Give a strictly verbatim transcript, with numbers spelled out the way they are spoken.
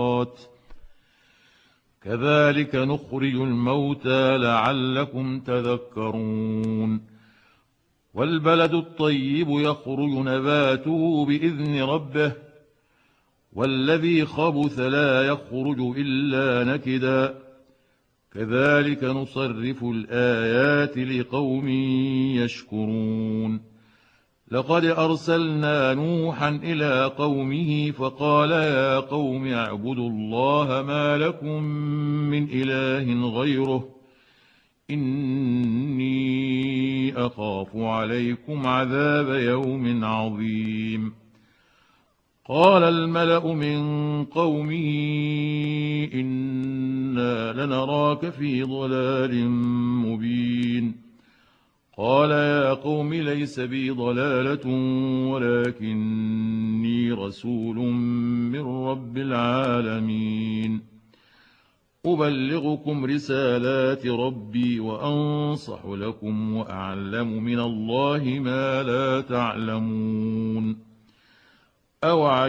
كذلك نخرج الموتى لعلكم تذكرون والبلد الطيب يخرج نباته بإذن ربه والذي خبث لا يخرج إلا نكدا كذلك نصرف الآيات لقوم يشكرون لقد أرسلنا نوحا إلى قومه فقال يا قوم اعبدوا الله ما لكم من إله غيره إني أخاف عليكم عذاب يوم عظيم قال الملأ من قومه إنا لنراك في ضلال مبين قال يا قوم ليس بي ضلالة ولكني رسول من رب العالمين أبلغكم رسالات ربي وأنصح لكم وأعلم من الله ما لا تعلمون أوعجبتم